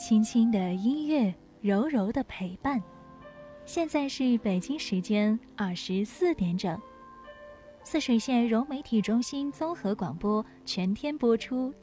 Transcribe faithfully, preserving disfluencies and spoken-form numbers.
轻轻的音乐，柔柔的陪伴。现在是北京时间二十四点整，泗水县融媒体中心综合广播全天播出